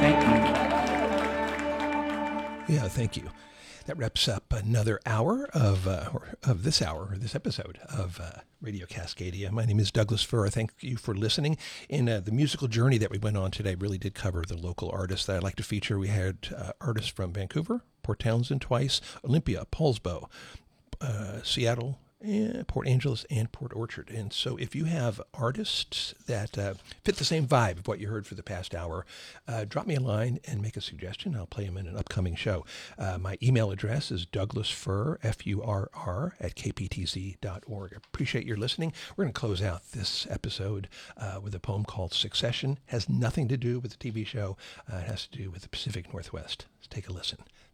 Yeah, thank you. That wraps up another hour of this episode of Radio Cascadia. My name is Douglas Furr. Thank you for listening. In the musical journey that we went on today really did cover the local artists that I'd like to feature. We had artists from Vancouver, Port Townsend twice, Olympia, Paulsbo, Seattle, Port Angeles, and Port Orchard. And so if you have artists that fit the same vibe of what you heard for the past hour, drop me a line and make a suggestion. I'll play them in an upcoming show. My email address is douglasfurr, F-U-R-R, @kptz.org. I appreciate your listening. We're going to close out this episode with a poem called Succession. It has nothing to do with the TV show. It has to do with the Pacific Northwest. Let's take a listen.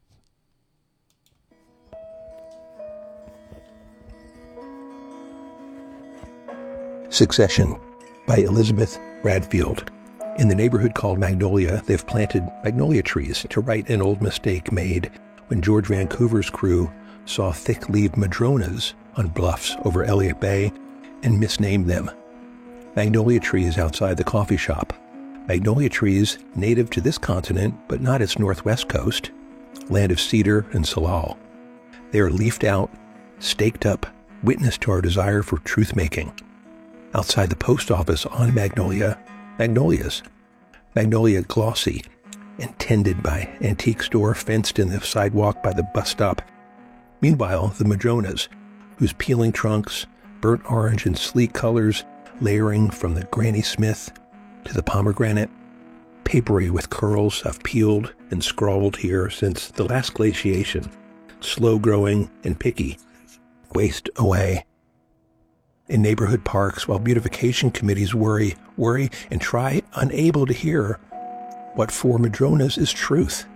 Succession by Elizabeth Bradfield. In the neighborhood called Magnolia, they've planted magnolia trees to right an old mistake made when George Vancouver's crew saw thick-leaved madronas on bluffs over Elliott Bay and misnamed them. Magnolia trees outside the coffee shop. Magnolia trees native to this continent, but not its northwest coast, land of cedar and salal. They are leafed out, staked up, witness to our desire for truth-making. Outside the post office on Magnolia, magnolias. Magnolia glossy and tended by antique store fenced in the sidewalk by the bus stop. Meanwhile, the madronas, whose peeling trunks, burnt orange and sleek colors, layering from the Granny Smith to the pomegranate, papery with curls have peeled and scrawled here since the last glaciation, slow growing and picky, waste away. In neighborhood parks, while beautification committees worry, and try, unable to hear what for madronas is truth.